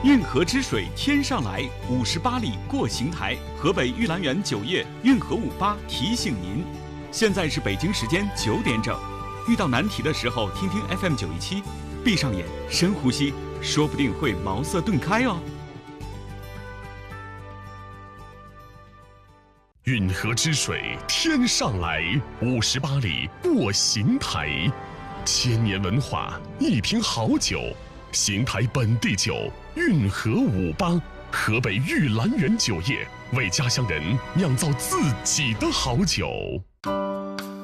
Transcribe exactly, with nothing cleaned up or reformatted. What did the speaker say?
运河之水天上来，五十八里过邢台。河北玉兰园酒业运河五八提醒您，现在是北京时间九点整。遇到难题的时候，听听 F M 九一七，闭上眼，深呼吸，说不定会茅塞顿开哦。 运河之水天上来，五十八里过邢台。千年文化，一瓶好酒，邢台本地酒，运河五八，河北玉兰园酒业为家乡人酿造自己的好酒。